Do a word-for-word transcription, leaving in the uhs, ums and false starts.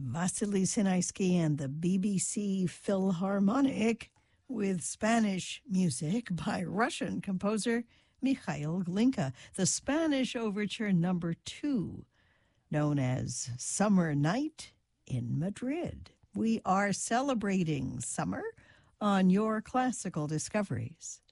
Vasily Sinaisky and the B B C Philharmonic with Spanish music by Russian composer Mikhail Glinka, the Spanish Overture number two, known as Summer Night in Madrid. We are celebrating summer on Your Classical Discoveries.